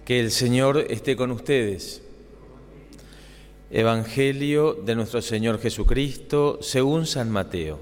Que el Señor esté con ustedes. Evangelio de nuestro Señor Jesucristo según San Mateo.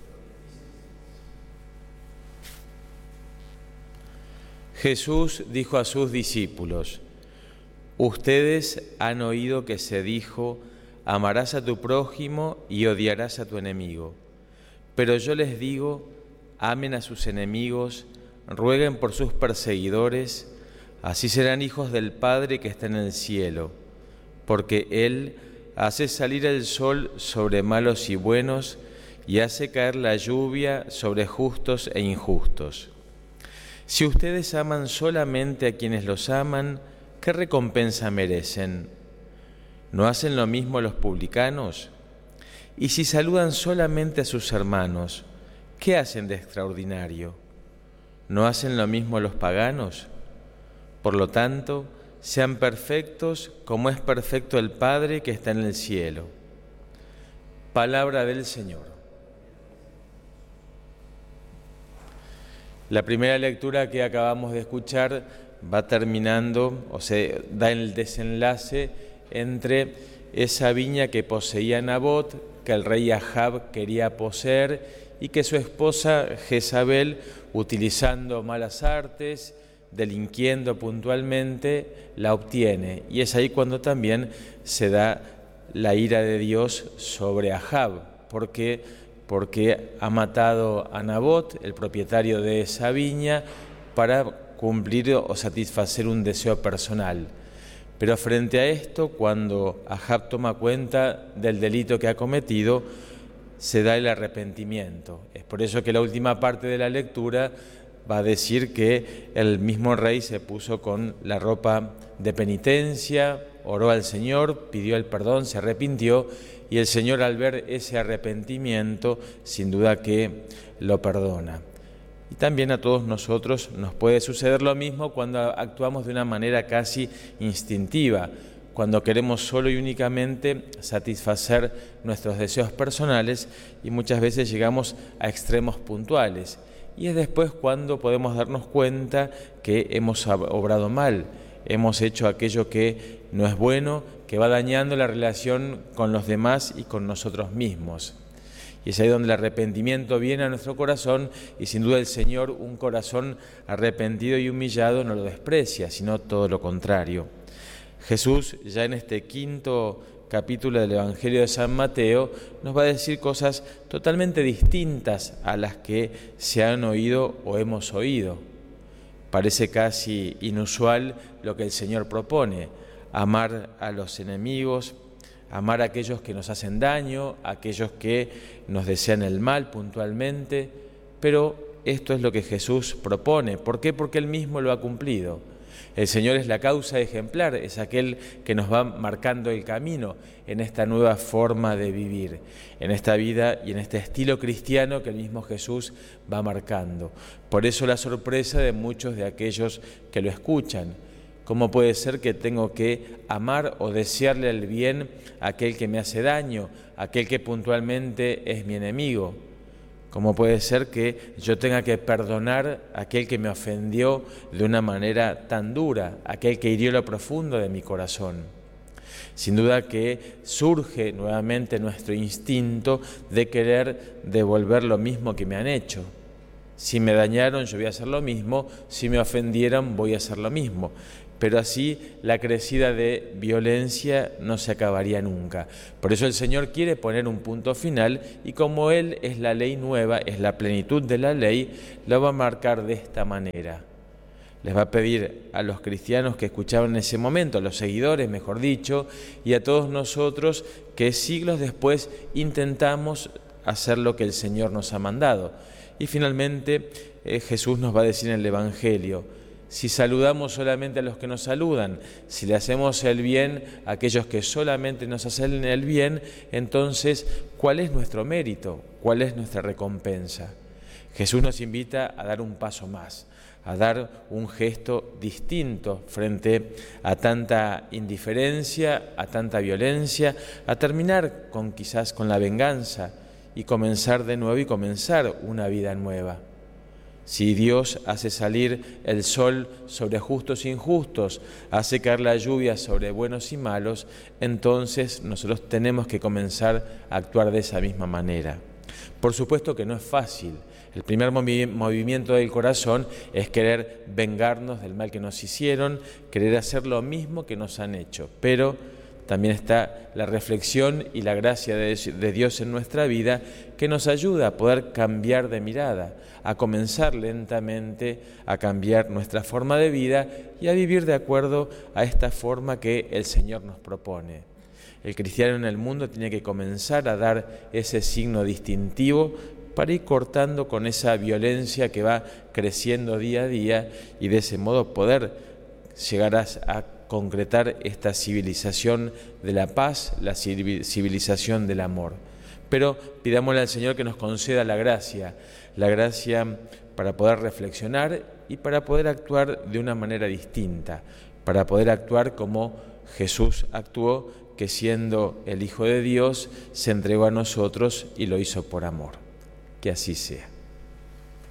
Jesús dijo a sus discípulos: ustedes han oído que se dijo: amarás a tu prójimo y odiarás a tu enemigo. Pero yo les digo: amen a sus enemigos, rueguen por sus perseguidores, así serán hijos del Padre que está en el cielo, porque Él hace salir el sol sobre malos y buenos y hace caer la lluvia sobre justos e injustos. Si ustedes aman solamente a quienes los aman, ¿qué recompensa merecen? ¿No hacen lo mismo los publicanos? Y si saludan solamente a sus hermanos, ¿qué hacen de extraordinario? ¿No hacen lo mismo los paganos? Por lo tanto, sean perfectos como es perfecto el Padre que está en el cielo. Palabra del Señor. La primera lectura que acabamos de escuchar va terminando, o sea, da el desenlace entre esa viña que poseía Nabot, que el rey Ahab quería poseer y que su esposa Jezabel, utilizando malas artes, delinquiendo puntualmente, la obtiene. Y es ahí cuando también se da la ira de Dios sobre Ahab, porque ha matado a Nabot, el propietario de esa viña, para cumplir o satisfacer un deseo personal. Pero frente a esto, cuando Ahab toma cuenta del delito que ha cometido, se da el arrepentimiento. Es por eso que la última parte de la lectura va a decir que el mismo rey se puso con la ropa de penitencia, oró al Señor, pidió el perdón, se arrepintió, y el Señor, al ver ese arrepentimiento, sin duda que lo perdona. Y también a todos nosotros nos puede suceder lo mismo cuando actuamos de una manera casi instintiva, cuando queremos solo y únicamente satisfacer nuestros deseos personales y muchas veces llegamos a extremos puntuales. Y es después cuando podemos darnos cuenta que hemos obrado mal, hemos hecho aquello que no es bueno, que va dañando la relación con los demás y con nosotros mismos. Y es ahí donde el arrepentimiento viene a nuestro corazón y sin duda el Señor, un corazón arrepentido y humillado, no lo desprecia, sino todo lo contrario. Jesús, ya en este quinto capítulo del Evangelio de San Mateo, nos va a decir cosas totalmente distintas a las que se han oído o hemos oído. Parece casi inusual lo que el Señor propone: amar a los enemigos, amar a aquellos que nos hacen daño, a aquellos que nos desean el mal puntualmente, pero esto es lo que Jesús propone. ¿Por qué? Porque Él mismo lo ha cumplido. El Señor es la causa ejemplar, es aquel que nos va marcando el camino en esta nueva forma de vivir, en esta vida y en este estilo cristiano que el mismo Jesús va marcando. Por eso la sorpresa de muchos de aquellos que lo escuchan. ¿Cómo puede ser que tengo que amar o desearle el bien a aquel que me hace daño, a aquel que puntualmente es mi enemigo? ¿Cómo puede ser que yo tenga que perdonar a aquel que me ofendió de una manera tan dura, aquel que hirió lo profundo de mi corazón? Sin duda que surge nuevamente nuestro instinto de querer devolver lo mismo que me han hecho. Si me dañaron, yo voy a hacer lo mismo; si me ofendieron, voy a hacer lo mismo. Pero así la crecida de violencia no se acabaría nunca. Por eso el Señor quiere poner un punto final y como Él es la ley nueva, es la plenitud de la ley, lo va a marcar de esta manera. Les va a pedir a los cristianos que escuchaban en ese momento, a los seguidores, mejor dicho, y a todos nosotros que siglos después intentamos hacer lo que el Señor nos ha mandado. Y finalmente Jesús nos va a decir en el Evangelio: si saludamos solamente a los que nos saludan, si le hacemos el bien a aquellos que solamente nos hacen el bien, entonces, ¿cuál es nuestro mérito? ¿Cuál es nuestra recompensa? Jesús nos invita a dar un paso más, a dar un gesto distinto frente a tanta indiferencia, a tanta violencia, a terminar quizás con la venganza y comenzar de nuevo y comenzar una vida nueva. Si Dios hace salir el sol sobre justos e injustos, hace caer la lluvia sobre buenos y malos, entonces nosotros tenemos que comenzar a actuar de esa misma manera. Por supuesto que no es fácil. El primer movimiento del corazón es querer vengarnos del mal que nos hicieron, querer hacer lo mismo que nos han hecho, pero también está la reflexión y la gracia de Dios en nuestra vida que nos ayuda a poder cambiar de mirada, a comenzar lentamente a cambiar nuestra forma de vida y a vivir de acuerdo a esta forma que el Señor nos propone. El cristiano en el mundo tiene que comenzar a dar ese signo distintivo para ir cortando con esa violencia que va creciendo día a día y de ese modo poder llegar a concretar esta civilización de la paz, la civilización del amor. Pero pidámosle al Señor que nos conceda la gracia para poder reflexionar y para poder actuar de una manera distinta, para poder actuar como Jesús actuó, que siendo el Hijo de Dios se entregó a nosotros y lo hizo por amor. Que así sea.